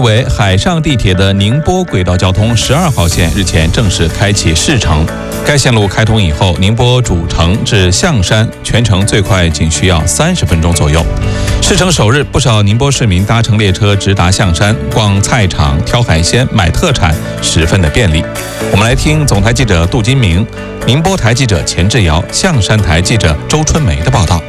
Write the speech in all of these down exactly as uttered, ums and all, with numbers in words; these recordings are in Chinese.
为海上地铁的宁波轨道交通十二号线日前正式开启试乘。该线路开通以后，宁波主城至象山全程最快仅需要三十分钟左右。试乘首日，不少宁波市民搭乘列车直达象山，逛菜场、挑海鲜、买特产，十分的便利。我们来听总台记者杜金明、宁波台记者钱志尧、象山台记者周春梅的报道。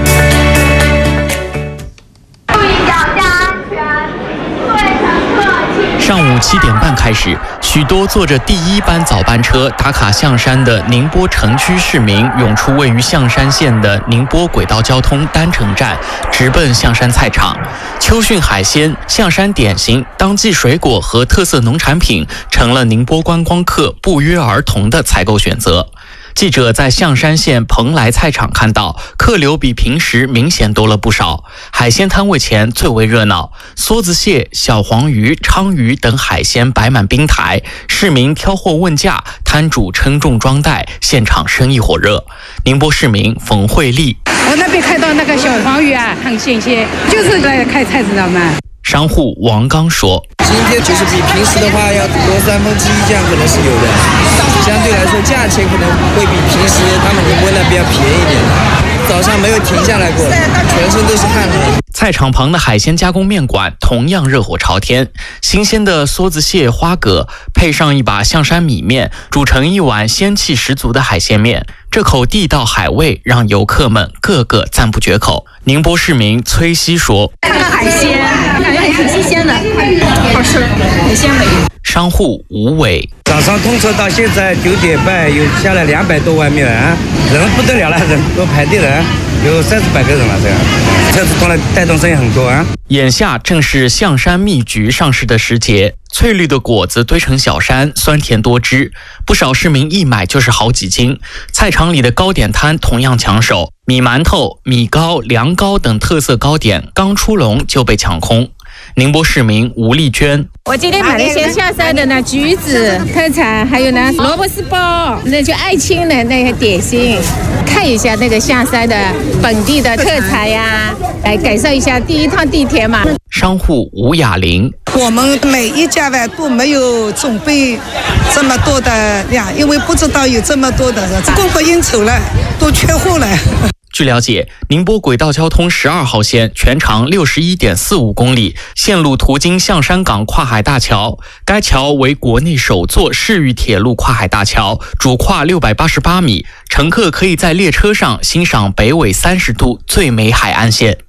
上午七点半开始，许多坐着第一班早班车打卡象山的宁波城区市民涌出位于象山县的宁波轨道交通单程站，直奔象山菜场。秋训海鲜、象山点心、当季水果和特色农产品成了宁波观光客不约而同的采购选择。记者在象山县蓬莱菜场看到，客流比平时明显多了不少。海鲜摊位前最为热闹，梭子蟹、小黄鱼、鲳鱼等海鲜摆满冰台，市民挑货问价，摊主称重装袋，现场生意火热。宁波市民冯慧丽： 我那边看到那个小黄鱼啊，很新鲜，就是来开菜市场嘛。 商户王刚说： 今天就是比平时的话要多三分之一，这样可能是有的。相对来说，价钱可能会比平时他们宁波那边便宜一点。早上没有停下来过，全身都是汗。 菜场旁的海鲜加工面馆同样热火朝天，新鲜的梭子蟹、花蛤配上一把象山米面，煮成一碗鲜气十足的海鲜面。这口地道海味让游客们个个赞不绝口。宁波市民崔希说： 看看海鲜，感觉还挺新鲜的，好吃，很鲜美。 商户吴伟： 早上通车到现在九点半，有下来两百多碗面啊，人不得了了，人都排队了，有三四百个人了，这样车子过来带动生意很多啊。 眼下正是象山蜜橘上市的时节，翠绿的果子堆成小山，酸甜多汁，不少市民一买就是好几斤。菜场里的糕点摊同样抢手，米馒头、米糕、凉糕等特色糕点刚出笼就被抢空。宁波市民吴丽娟： 我今天买了一些象山的呢橘子特产，还有呢萝卜丝包，那就爱卿的那些点心，看一下那个象山的本地的特产呀，来感受一下第一趟地铁嘛。 商户吴雅玲： 我们每一家呢都没有准备这么多的量，因为不知道有这么多的人，供不应求了，都缺货了。 据了解，宁波轨道交通十二号线全长六十一点四五公里，线路途经象山港跨海大桥。该桥为国内首座市域铁路跨海大桥，主跨六百八十八米，乘客可以在列车上欣赏北纬三十度最美海岸线。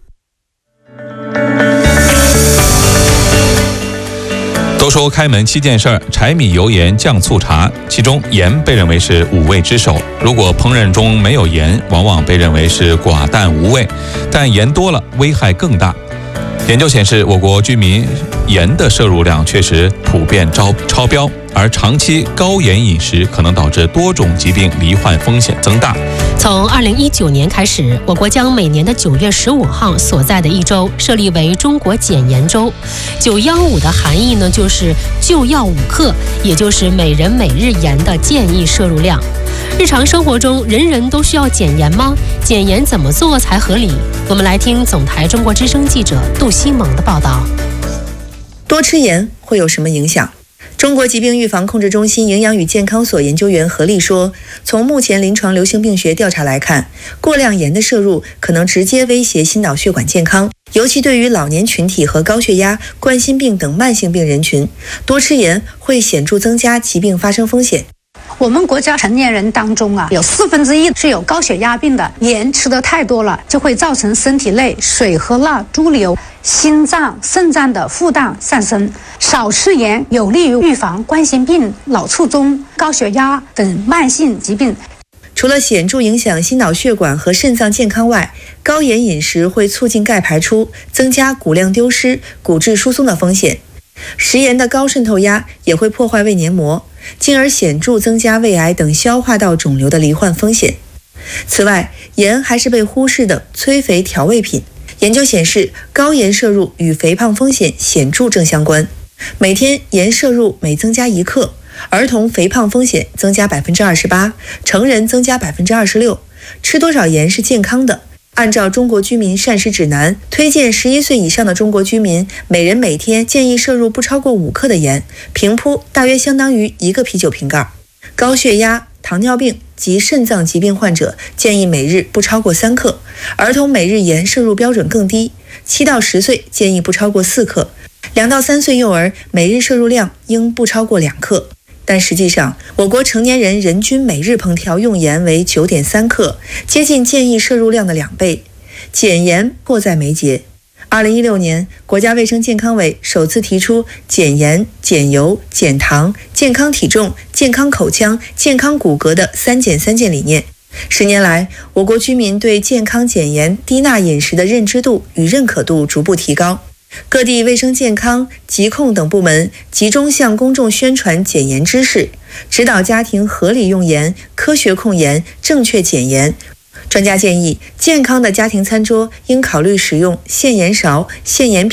都说开门七件事儿，柴米油盐酱醋茶，其中盐被认为是五味之首。如果烹饪中没有盐，往往被认为是寡淡无味，但盐多了危害更大。研究显示，我国居民盐的摄入量确实普遍超超标，而长期高盐饮食可能导致多种疾病罹患风险增大。 从二零一九年开始，我国将每年的九月十五号所在的一周设立为中国减盐周。九幺五的含义呢，就是就要五克，也就是每人每日盐的建议摄入量。日常生活中，人人都需要减盐吗？减盐怎么做才合理？我们来听总台中国之声记者杜西蒙的报道。 多吃盐会有什么影响？中国疾病预防控制中心营养与健康所研究员何丽说，从目前临床流行病学调查来看，过量盐的摄入可能直接威胁心脑血管健康，尤其对于老年群体和高血压、冠心病等慢性病人群，多吃盐会显著增加疾病发生风险。 我们国家成年人当中啊，有四分之一是有高血压病的，盐吃得太多了，就会造成身体内水和钠潴留，心脏、肾脏的负担上升。少吃盐有利于预防冠心病、脑卒中、高血压等慢性疾病。 除了显著影响心脑血管和肾脏健康外，高盐饮食会促进钙排出，增加骨量丢失、骨质疏松的风险。食盐的高渗透压也会破坏胃黏膜，进而显著增加胃癌等消化道肿瘤的罹患风险。此外，盐还是被忽视的催肥调味品。研究显示，高盐摄入与肥胖风险显著正相关。每天盐摄入每增加一克，儿童肥胖风险增加百分之二十八，成人增加百分之二十六。吃多少盐是健康的， 按照中国居民膳食指南，推荐十一岁以上的中国居民每人每天建议摄入不超过五克的盐，平铺大约相当于一个啤酒瓶盖。高血压、糖尿病及肾脏疾病患者建议每日不超过三克，儿童每日盐摄入标准更低，七到十岁建议不超过四克，两到三岁幼儿每日摄入量应不超过两克。但实际上，我国成年人人均每日烹调用盐为 九点三克，接近建议摄入量的两倍，减盐迫在眉睫。二零一六年，国家卫生健康委首次提出减盐、减油、减糖、健康体重、健康口腔、健康骨骼的三减三健理念。十年来，我国居民对健康减盐、低钠饮食的认知度与认可度逐步提高。各地卫生健康、疾控等部门集中向公众宣传减盐知识，指导家庭合理用盐、科学控盐、正确减盐。专家建议，健康的家庭餐桌应考虑使用限盐勺、限盐